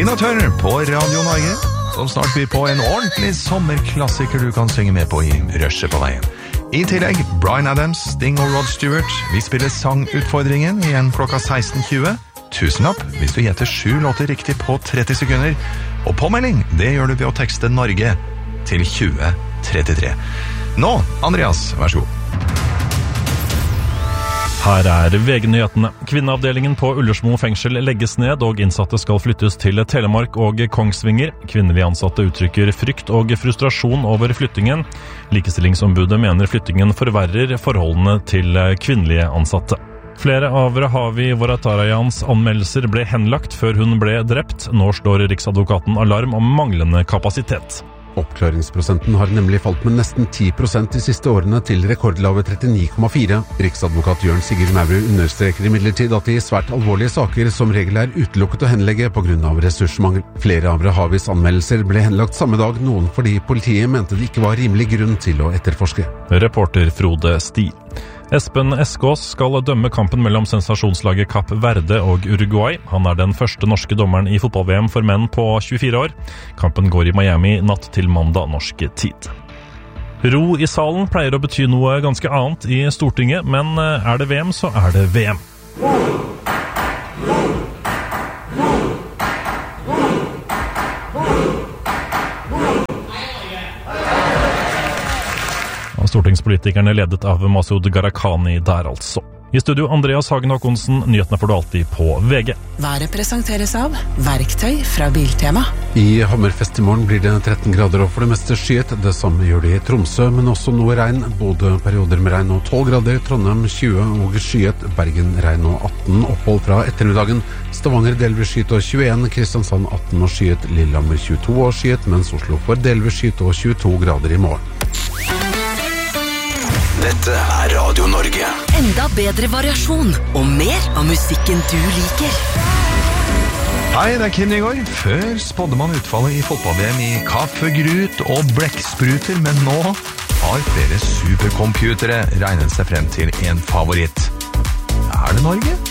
Tina Turner på Radio Norge, som snart byr på en ordentlig sommerklassiker du kan synge med på i rushet på veien. I tillegg Bryan Adams, Sting og Rod Stewart. Vi spiller sangutfordringen igjen klokka 16:20. Tusenlapp hvis du gjetter 7 låter riktig på 30 sekunder. Og påmelding, det gjør du ved å tekste Norge til 2033. Nå, Andreas, vær så god. Her VG-nyhetene. Kvinneavdelingen på Ullersmo fengsel legges ned, og innsatte skal flyttes til Telemark og Kongsvinger. Kvinnelige ansatte uttrykker frykt og frustrasjon over flyttingen. Likestillingsombudet mener flyttingen forverrer forholdene til kvinnelige ansatte. Flere av Rahavi Voratarayans anmeldelser ble henlagt før hun ble drept. Nå slår Riksadvokaten alarm om manglende kapasitet. Oppklaringsprosenten har nemlig falt med nesten 10% de siste årene til rekordlave 39,4. Riksadvokat Jørn Sigurd Maurud understreker imidlertid at de svært alvorlige saker som regel er utelukket å henlegge på grunn av ressursmangel. Flere av Rahavis anmeldelser ble henlagt samme dag, noen fordi politiet mente det ikke var rimelig grunn til å etterforske. Reporter Frode Sti. Espen Eskås skal dømme kampen mellom sensasjonslaget Kapp Verde og Uruguay. Han er den første norske dommeren i fotball-VM for menn på 24 år. Kampen går i Miami natt til mandag norsk tid. Ro i salen pleier å bety noe ganske annet i Stortinget, men er det VM, så er det VM. Stortingspolitikerne ledet av Masoud Gharahkhani der altså. I studio Andreas Hagen Håkonsen, nyhetene får du alltid på VG. Været presenteres av Verktøy fra Biltema. I Hammerfest i morgen blir det 13 grader og for det meste skyet. Det samme gjør det i Tromsø, men også noe regn. Både perioder med regn og 12 grader, Trondheim 20 og skyet, Bergen regn og 18, opphold fra ettermiddagen. Stavanger delvis skyet og 21, Kristiansand 18 og skyet, Lillehammer 22 og skyet, mens Oslo får delvis skyet og 22 grader i morgen. Dette er Radio Norge. Enda bedre variasjon og mer av musikken du liker. Hei, det er Kim Nygaard. Før spådde man utfallet i fotball-VM i kaffegrut og blekkspruter, men nå har flere supercomputere regnet seg frem til en favoritt. Er det Norge?